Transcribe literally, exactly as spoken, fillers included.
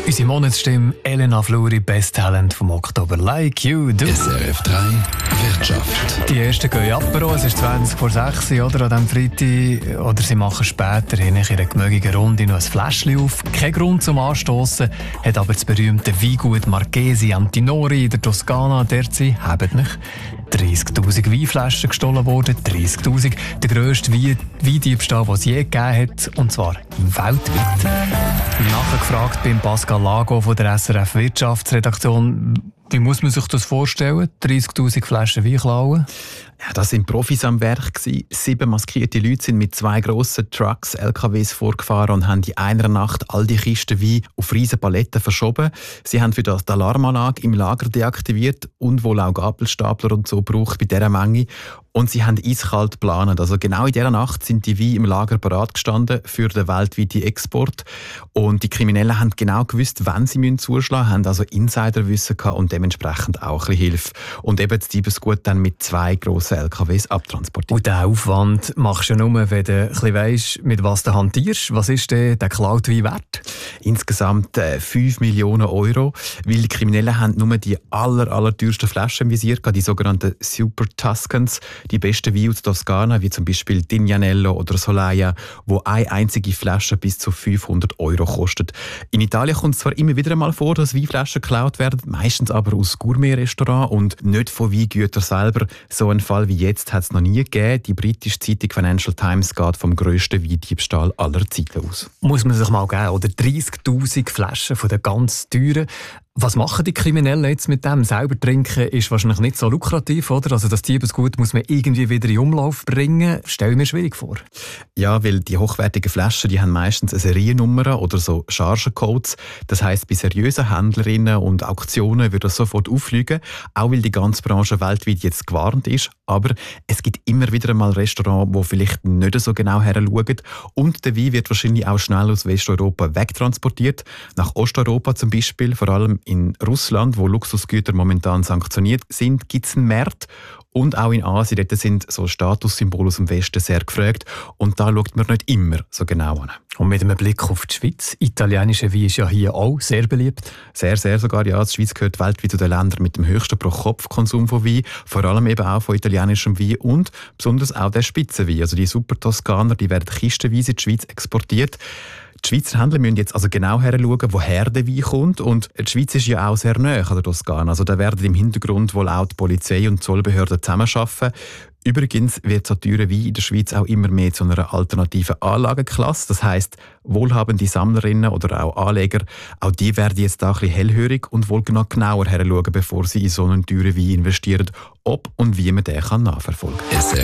Unsere Monatsstimme Elena Fluri, Best Talent vom Oktober. Like you do. S R F drei Wirtschaft. Die ersten gehen Apero, es ist zwanzig vor sechs oder, an diesem Freitag. Oder sie machen später in ihrer gemögigen Runde noch ein Fläschchen auf. Kein Grund zum Anstossen, hat aber das berühmte Weingut Marchesi Antinori in der Toskana. Derzeit haben nicht dreissigtausend Weinflaschen gestohlen worden. dreissigtausend. Der grösste Wein- Weindiebstahl, den es je gegeben hat. Und zwar weltweit. Nachgefragt beim Pascal Lago von der S R F Wirtschaftsredaktion. Wie muss man sich das vorstellen? dreissigtausend Flaschen Wein klauen? Ja, das sind Profis am Werk gewesen. Sieben maskierte Leute sind mit zwei grossen Trucks, L K Ws vorgefahren und haben in einer Nacht all die Kisten Wein auf riesen Paletten verschoben. Sie haben für das die Alarmanlage im Lager deaktiviert und wohl auch Gabelstapler und so gebraucht bei dieser Menge. Und sie haben eiskalt geplant. Also genau in dieser Nacht sind die Weine im Lager bereit gestanden für den weltweiten Export. Und die Kriminellen haben genau gewusst, wann sie zuschlagen müssen, haben also Insiderwissen gehabt und dementsprechend auch ein bisschen Hilfe. Und eben das Diebesgut dann mit zwei grossen L K Ws abtransportiert. Und den Aufwand machst du ja nur, wenn du ein bisschen weisst, mit was du hantierst. Was ist denn der geklaute Wein wert? Insgesamt äh, fünf Millionen Euro, weil die Kriminellen haben nur die aller, aller teuersten Flaschen im Visier gehabt, die sogenannten Super Tuscans, die besten Weine aus Toskana, wie zum Beispiel Dignanello oder Solaia, wo eine einzige Flasche bis zu fünfhundert Euro kostet. In Italien kommt es zwar immer wieder mal vor, dass Weinflaschen geklaut werden, meistens aber aus Gourmet-Restaurants und nicht von Weingütern selber. So einen Fall wie jetzt hat es noch nie gegeben. Die britische Zeitung Financial Times geht vom grössten Weindiebstahl aller Zeiten aus. Muss man sich mal geben, oder dreißigtausend Flaschen von den ganz teuren. Was machen die Kriminellen jetzt mit dem? Selber trinken ist wahrscheinlich nicht so lukrativ, oder? Also das Diebesgut muss man irgendwie wieder in Umlauf bringen. Stelle ich mir schwierig vor. Ja, weil die hochwertigen Flaschen, die haben meistens eine Seriennummer oder so Chargencodes. Das heisst, bei seriösen Händlerinnen und Auktionen wird das sofort auffliegen, auch weil die ganze Branche weltweit jetzt gewarnt ist. Aber es gibt immer wieder mal Restaurants, die vielleicht nicht so genau heranschauen. Und der Wein wird wahrscheinlich auch schnell aus Westeuropa wegtransportiert. Nach Osteuropa zum Beispiel, vor allem in Russland, wo Luxusgüter momentan sanktioniert sind, gibt es einen Markt. Und auch in Asien, dort sind so Statussymbole aus dem Westen sehr gefragt. Und da schaut man nicht immer so genau an. Und mit einem Blick auf die Schweiz, italienische Wein ist ja hier auch sehr beliebt. Sehr, sehr sogar, ja. Die Schweiz gehört weltweit zu den Ländern mit dem höchsten Pro-Kopf-Konsum von Wein. Vor allem eben auch von italienischem Wein und besonders auch der Spitzenwein. Also die Super Toskaner, die werden kistenweise in die Schweiz exportiert. Die Schweizer Händler müssen jetzt also genau heranschauen, woher der Wein kommt. Und die Schweiz ist ja auch sehr nahe an der Toskana. Also da werden im Hintergrund wohl auch die Polizei und die Zollbehörden zusammenarbeiten. Übrigens wird so teure Wein in der Schweiz auch immer mehr zu einer alternativen Anlageklasse. Das heisst, wohlhabende Sammlerinnen oder auch Anleger, auch die werden jetzt da ein bisschen hellhörig und wohl noch genauer heranschauen, bevor sie in so einen teuren Wein investieren, ob und wie man den nachverfolgen kann.